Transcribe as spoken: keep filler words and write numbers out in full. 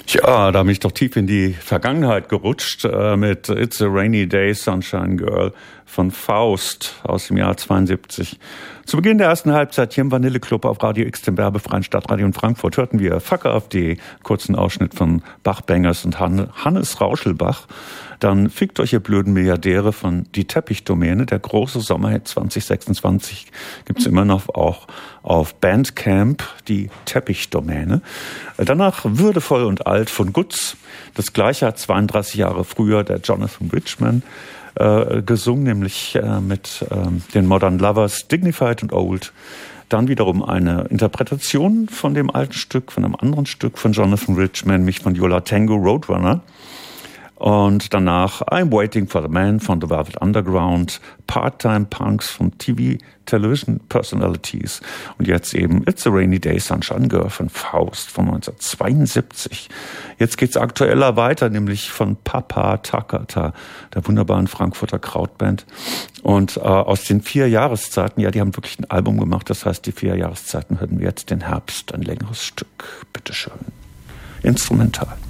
Tja, da bin ich doch tief in die Vergangenheit gerutscht äh, mit It's a Rainy Day, Sunshine Girl von Faust aus dem Jahr zweiundsiebzig. Zu Beginn der ersten Halbzeit hier im Vanilleclub auf Radio X, dem werbefreien Stadtradio in Frankfurt, hörten wir Fuck AfD, kurzen Ausschnitt von Bach-Bangers und Han- Hannes Rauschelbach. Dann Fickt euch ihr blöden Milliardäre von Die Teppichdomäne, der große Sommerhit zwanzig sechsundzwanzig, gibt's immer noch auch auf Bandcamp, Die Teppichdomäne. Danach Würdevoll und alt von Gutz. Das gleiche hat zweiunddreißig Jahre früher der Jonathan Richman äh, gesungen, nämlich äh, mit äh, den Modern Lovers, Dignified and Old. Dann wiederum eine Interpretation von dem alten Stück, von einem anderen Stück von Jonathan Richman, mich von Yo La Tengo, Roadrunner. Und danach I'm Waiting for the Man von The Velvet Underground, Part-Time Punks von T V Television Personalities und jetzt eben It's a Rainy Day, Sunshine Girl von Faust von neunzehnhundertzweiundsiebzig. Jetzt geht's aktueller weiter, nämlich von Papa Takata, der wunderbaren Frankfurter Krautband. Und äh, aus den vier Jahreszeiten, ja, die haben wirklich ein Album gemacht, das heißt die vier Jahreszeiten, hören wir jetzt den Herbst, ein längeres Stück. Bitteschön. Instrumental.